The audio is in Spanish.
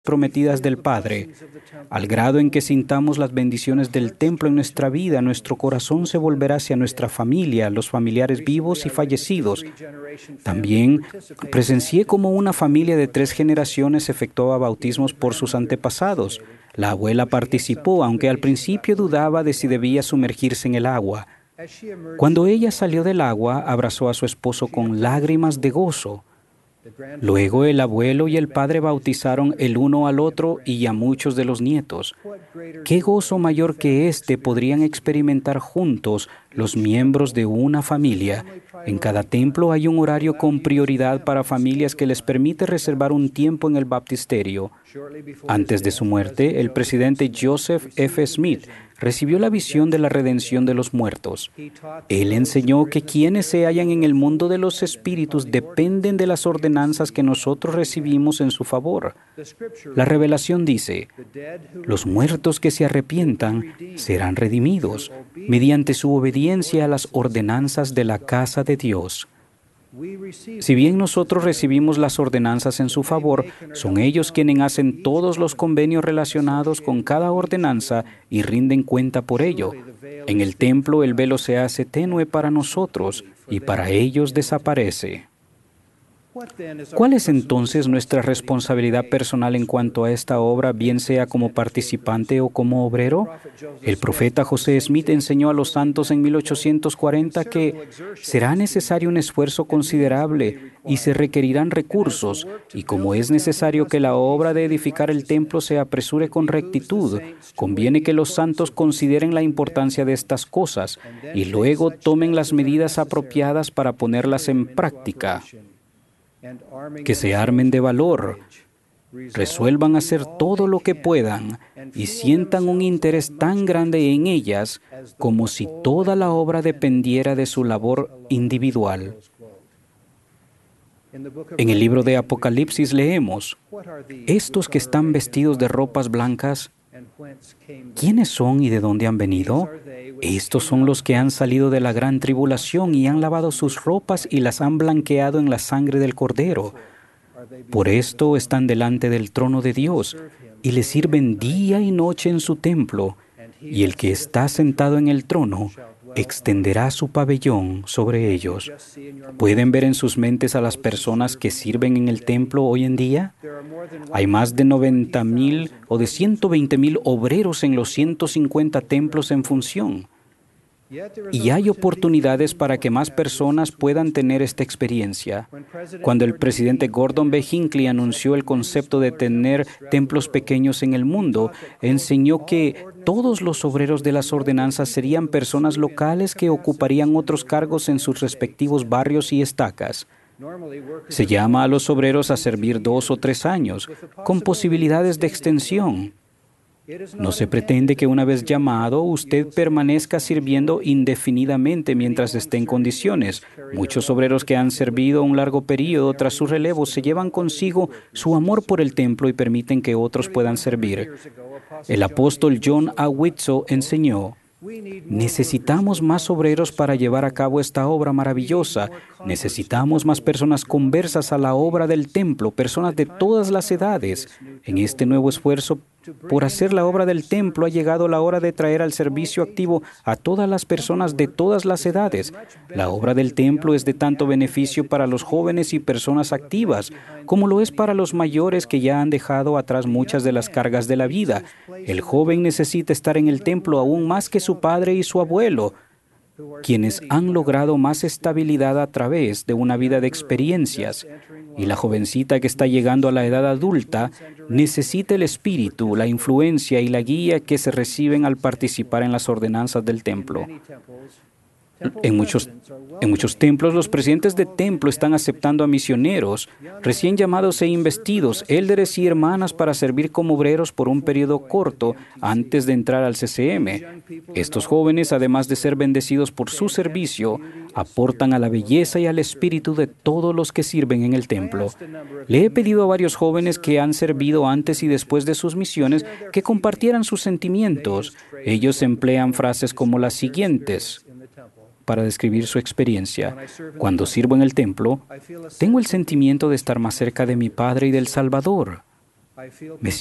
prometidas del Padre. Al grado en que sintamos las bendiciones del templo en nuestra vida, nuestro corazón se volverá hacia nuestra familia, los familiares vivos y fallecidos. También presencié cómo una familia de 3 generaciones efectuaba bautismos por sus antepasados. La abuela participó, aunque al principio dudaba de si debía sumergirse en el agua. Cuando ella salió del agua, abrazó a su esposo con lágrimas de gozo. Luego el abuelo y el padre bautizaron el uno al otro y a muchos de los nietos. ¿Qué gozo mayor que este podrían experimentar juntos los miembros de una familia? En cada templo hay un horario con prioridad para familias que les permite reservar un tiempo en el baptisterio. Antes de su muerte, el presidente Joseph F. Smith recibió la visión de la redención de los muertos. Él enseñó que quienes se hallan en el mundo de los espíritus dependen de las ordenanzas que nosotros recibimos en su favor. La revelación dice: los muertos que se arrepientan serán redimidos mediante su obediencia a las ordenanzas de la casa de Dios. Si bien nosotros recibimos las ordenanzas en su favor, son ellos quienes hacen todos los convenios relacionados con cada ordenanza y rinden cuenta por ello. En el templo el velo se hace tenue para nosotros y para ellos desaparece. ¿Cuál es entonces nuestra responsabilidad personal en cuanto a esta obra, bien sea como participante o como obrero? El profeta José Smith enseñó a los santos en 1840 que será necesario un esfuerzo considerable y se requerirán recursos, y como es necesario que la obra de edificar el templo se apresure con rectitud, conviene que los santos consideren la importancia de estas cosas y luego tomen las medidas apropiadas para ponerlas en práctica. Que se armen de valor, resuelvan hacer todo lo que puedan y sientan un interés tan grande en ellas como si toda la obra dependiera de su labor individual. En el libro de Apocalipsis leemos: estos que están vestidos de ropas blancas, ¿quiénes son y de dónde han venido? Estos son los que han salido de la gran tribulación y han lavado sus ropas y las han blanqueado en la sangre del Cordero. Por esto están delante del trono de Dios y le sirven día y noche en su templo, y el que está sentado en el trono extenderá su pabellón sobre ellos. ¿Pueden ver en sus mentes a las personas que sirven en el templo hoy en día? Hay más de 90,000 o de 120,000 obreros en los 150 templos en función. Y hay oportunidades para que más personas puedan tener esta experiencia. Cuando el presidente Gordon B. Hinckley anunció el concepto de tener templos pequeños en el mundo, enseñó que todos los obreros de las ordenanzas serían personas locales que ocuparían otros cargos en sus respectivos barrios y estacas. Se llama a los obreros a servir 2 o 3 años, con posibilidades de extensión. No se pretende que una vez llamado, usted permanezca sirviendo indefinidamente mientras esté en condiciones. Muchos obreros que han servido un largo periodo tras su relevo se llevan consigo su amor por el templo y permiten que otros puedan servir. El apóstol John A. Whitsoe enseñó: necesitamos más obreros para llevar a cabo esta obra maravillosa. Necesitamos más personas conversas a la obra del templo, personas de todas las edades. En este nuevo esfuerzo por hacer la obra del templo ha llegado la hora de traer al servicio activo a todas las personas de todas las edades. La obra del templo es de tanto beneficio para los jóvenes y personas activas, como lo es para los mayores que ya han dejado atrás muchas de las cargas de la vida. El joven necesita estar en el templo aún más que su padre y su abuelo, quienes han logrado más estabilidad a través de una vida de experiencias. Y la jovencita que está llegando a la edad adulta necesita el espíritu, la influencia y la guía que se reciben al participar en las ordenanzas del templo. En muchos templos, los presidentes de templo están aceptando a misioneros, recién llamados e investidos, élderes y hermanas para servir como obreros por un periodo corto antes de entrar al CCM. Estos jóvenes, además de ser bendecidos por su servicio, aportan a la belleza y al espíritu de todos los que sirven en el templo. Le he pedido a varios jóvenes que han servido antes y después de sus misiones que compartieran sus sentimientos. Ellos emplean frases como las siguientes para describir su experiencia. Cuando sirvo en el templo, tengo el sentimiento de estar más cerca de mi Padre y del Salvador. Me